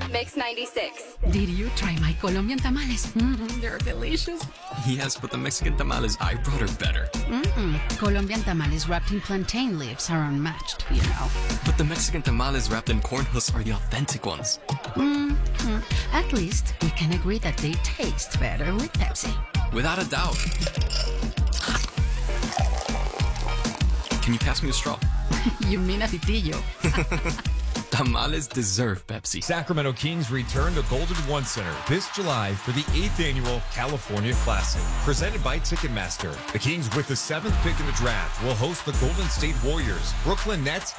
Mix 96. Did you try my Colombian tamales? They're delicious. Yes, but the Mexican tamales I brought are better. Colombian tamales wrapped in plantain leaves are unmatched, you know. But the Mexican tamales wrapped in corn husks are the authentic ones. At least we can agree that they taste better with Pepsi. Without a doubt. Can you pass me a straw? You mean a pitillo? Tamales deserve Pepsi. Sacramento Kings return to Golden One Center this July for the 8th annual California Classic, presented by Ticketmaster. The Kings, with the 7th pick in the draft, will host the Golden State Warriors, Brooklyn Nets,